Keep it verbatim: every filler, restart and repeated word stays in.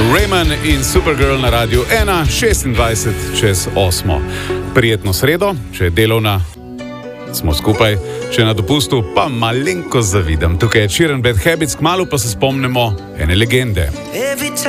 Rayman in Supergirl na radiju ena, šestindvajset čez osmo. Prijetno sredo, če je delovna, smo skupaj, če na dopustu, pa malenko zavidam. Tukaj je Sheeran Bad Habits, kmalu pa se spomnimo ene legende.